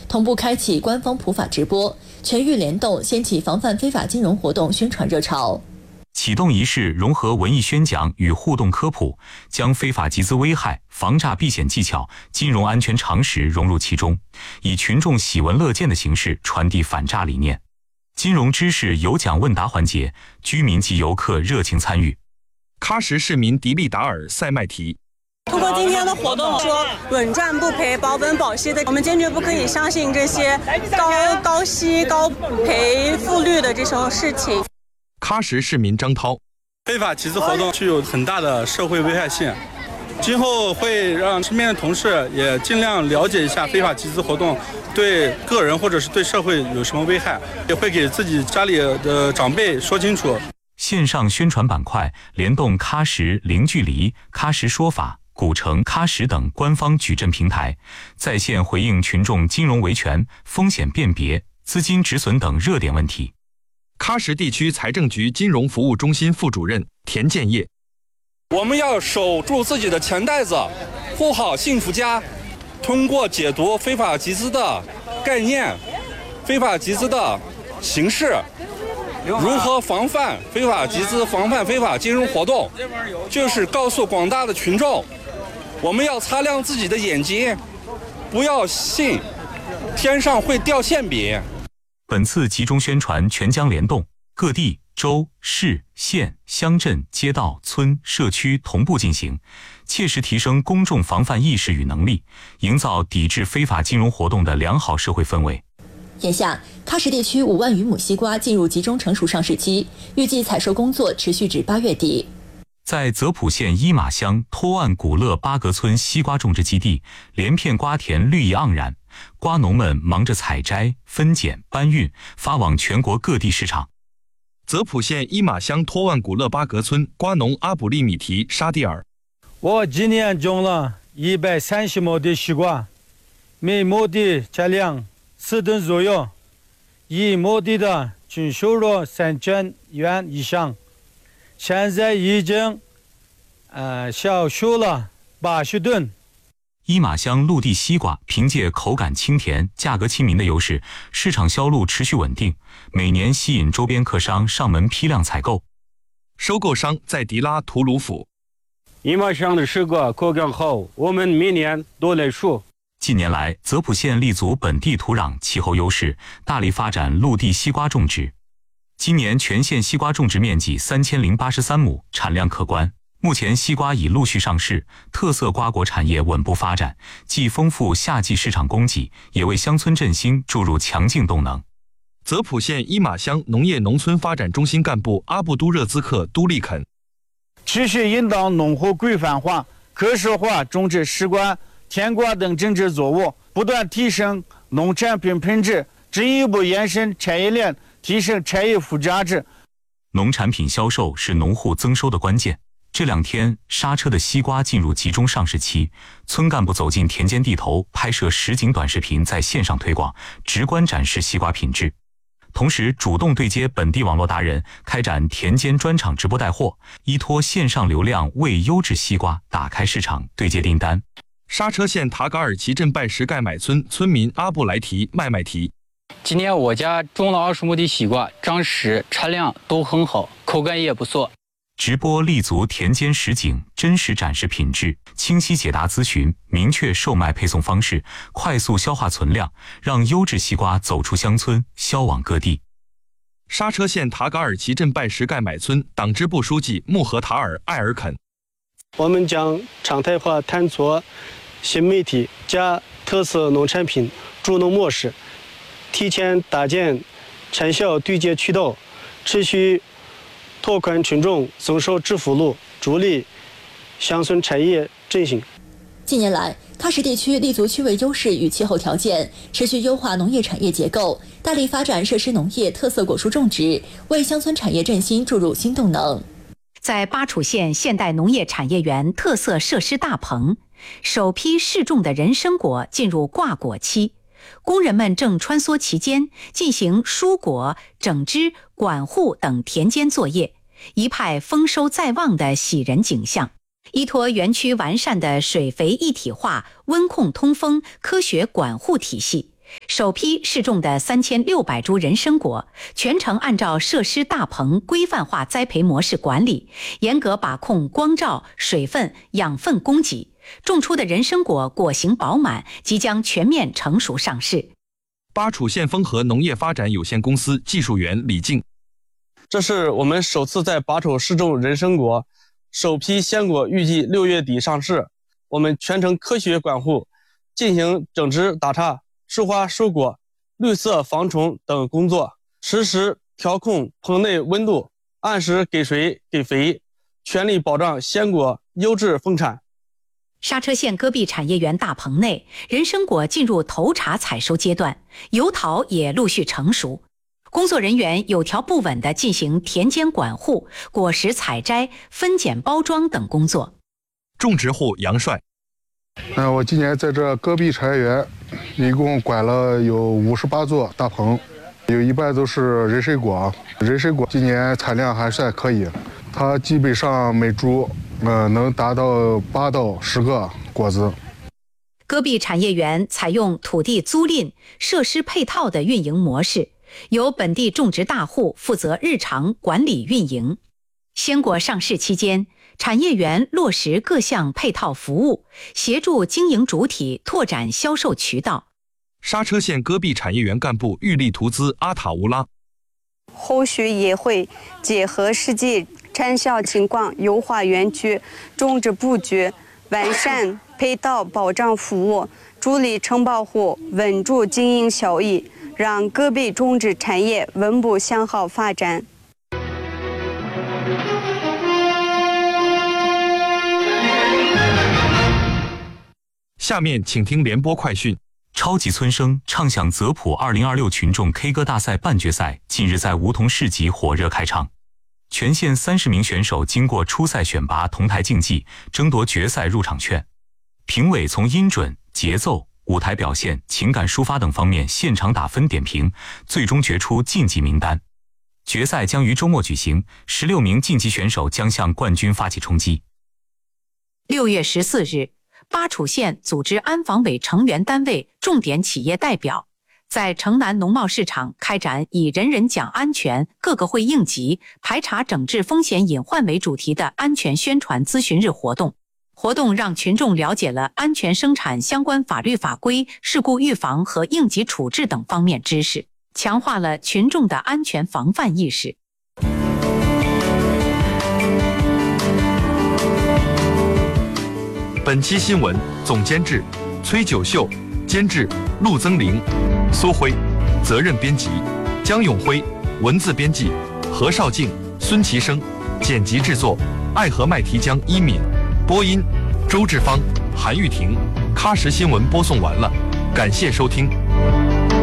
同步开启官方普法直播，全域联动掀起防范非法金融活动宣传热潮。 启动仪式融合文艺宣讲与互动科普，将非法集资危害、防诈避险技巧、金融安全常识融入其中，以群众喜闻乐见的形式传递反诈理念。金融知识有奖问答环节，居民及游客热情参与。 喀什市民迪利达尔赛麦提。 通过今天的活动说稳赚不赔、保本保息的，我们坚决不可以相信这些高息高赔负率的这种事情。 喀什市民张涛， 非法集资活动具有很大的社会危害性，今后会让身边的同事也尽量了解一下非法集资活动对个人或者是对社会有什么危害，也会给自己家里的长辈说清楚。 线上宣传板块联动喀什零距离、喀什说法、古城喀什等官方矩阵平台，在线回应群众金融维权、风险辨别、资金止损等热点问题。 喀什地区财政局金融服务中心副主任田建业， 我们要守住自己的钱袋子，护好幸福家。通过解读非法集资的概念、非法集资的形式，如何防范非法集资、防范非法金融活动，就是告诉广大的群众，我们要擦亮自己的眼睛，不要信天上会掉馅饼。 本次集中宣传全将联动，各地、州、市、县、乡镇、街道、村、社区同步进行，切实提升公众防范意识与能力，营造抵制非法金融活动的良好社会氛围。 眼下，喀什地区5万余亩西瓜进入集中成熟上市期，预计采收工作持续至8月底。 在泽普县伊玛乡托万古勒巴格村西瓜种植基地，连片瓜田绿意盎然，瓜农们忙着采摘、分拣、搬运，发往全国各地市场。 泽普县伊玛乡托万古勒巴格村瓜农阿卜利米提沙蒂尔， 我今年种了130亩的西瓜，每亩的产量4吨左右，一亩地的均收入3000元以上。现在已经销售了80吨。 伊玛乡陆地西瓜凭借口感清甜、价格亲民的优势，市场销路持续稳定，每年吸引周边客商上门批量采购。 收购商在迪拉图鲁府。 伊玛乡的西瓜口感好，我们每年都来收。 近年来，泽普县立足本地土壤、气候优势，大力发展陆地西瓜种植。今年全县西瓜种植面积3083亩，产量可观。目前西瓜已陆续上市，特色瓜果产业稳步发展，既丰富夏季市场供给，也为乡村振兴注入强劲动能。 泽普县伊玛乡农业农村发展中心干部阿布都热兹克都利肯， 持续引导农户规范化、可视化种植西瓜、甜瓜等种植作物，不断提升农产品品质，进一步延伸产业链，提升产业附加值。 农产品销售是农户增收的关键。这2天，刹车的西瓜进入集中上市期，村干部走进田间地头，拍摄实景短视频，在线上推广，直观展示西瓜品质。同时，主动对接本地网络达人，开展田间专场直播带货，依托线上流量为优质西瓜打开市场，对接订单。 刹车县塔嘎尔旗镇拜什盖买村村民阿布莱提麦麦提， 今年我家种了20亩的西瓜，长势、产量都很好，口感也不错。 直播立足田间实景，真实展示品质，清晰解答咨询，明确售卖配送方式，快速消化存量，让优质西瓜走出乡村，销往各地。 刹车县塔嘎尔旗镇拜什盖买村党支部书记穆合塔尔艾尔肯， 我们将常态化探索新媒体加特色农产品助农模式，提前搭建产销对接渠道，持续拓宽群众增收致富路，助力乡村产业振兴。 近年来，喀什地区立足区位优势与气候条件，持续优化农业产业结构，大力发展设施农业、特色果树种植，为乡村产业振兴注入新动能。 在巴楚县现代农业产业园特色设施大棚，首批试种的人参果进入挂果期，工人们正穿梭其间，进行疏果、整枝、管护等田间作业，一派丰收在望的喜人景象。依托园区完善的水肥一体化、温控通风、科学管护体系， 首批试种的3600株人参果，全程按照设施大棚规范化栽培模式管理，严格把控光照、水分、养分供给，种出的人参果果形饱满，即将全面成熟上市。 巴楚县丰和农业发展有限公司技术员李静， 这是我们首次在巴楚试种人参果，首批鲜果预计6月底上市。我们全程科学管护，进行整枝打杈、疏花疏果、绿色防虫等工作，实时调控棚内温度，按时给水给肥，全力保障鲜果优质丰产。 莎车县戈壁产业园大棚内，人参果进入头茬采收阶段，油桃也陆续成熟。工作人员有条不紊地进行田间管护、果实采摘、分拣包装等工作。 种植户杨帅， 我今年在这戈壁产业园，一共管了有58座大棚，有一半都是人参果。人参果今年产量还算可以，它基本上每株能达到8到10个果子。 戈壁产业园采用土地租赁、设施配套的运营模式，由本地种植大户负责日常管理运营。鲜果上市期间，产业园落实各项配套服务，协助经营主体拓展销售渠道。 莎车县戈壁产业园干部玉立图兹阿塔乌拉， 后续也会结合实际产销情况，优化园区种植布局，完善配套保障服务，助力承包户稳住经营效益，让戈壁种植产业稳步向好发展。 下面请听联播快讯。 超级村声唱响泽普2026群众 K 歌大赛半决赛近日在梧桐市集火热开唱，全县30名选手经过初赛选拔同台竞技，争夺决赛入场券。评委从音准、节奏、舞台表现、情感抒发等方面现场打分点评，最终决出晋级名单。决赛将于周末举行，16名晋级选手将向冠军发起冲击。 6月14日，巴楚县组织安防委成员单位重点企业代表在城南农贸市场开展以人人讲安全，个个会应急，排查整治风险隐患为主题的安全宣传咨询日活动。活动让群众了解了安全生产相关法律法规、事故预防和应急处置等方面知识，强化了群众的安全防范意识。 本期新闻总监制崔九秀，监制陆增玲、苏辉，责任编辑江永辉，文字编辑何绍静、孙其生，剪辑制作爱河麦提江一敏，播音周志芳、韩玉婷。喀什新闻播送完了，感谢收听。